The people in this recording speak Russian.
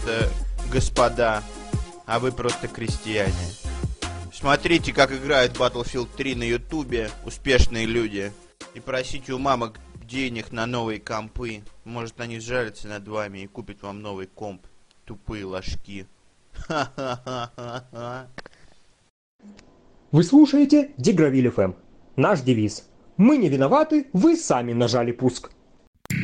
господа, а вы просто крестьяне. Смотрите, как играют Battlefield 3 на ютубе успешные люди. И просите у мамок денег на новые компы. Может, они сжалятся над вами и купят вам новый комп. Тупые ложки. Ха-ха-ха-ха-ха. Вы слушаете Дегравиль ФМ. Наш девиз: мы не виноваты, вы сами нажали пуск.